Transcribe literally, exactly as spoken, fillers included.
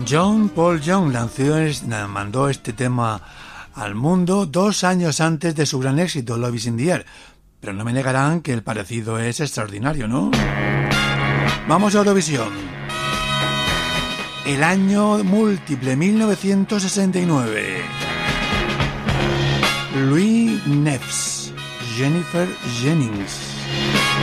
John Paul Young lanzó, mandó este tema al mundo dos años antes de su gran éxito, Love is in the Air. Pero no me negarán que el parecido es extraordinario, ¿no? Vamos a Eurovisión. El año múltiple, mil novecientos sesenta y nueve. Louis Neves, Jennifer Jennings.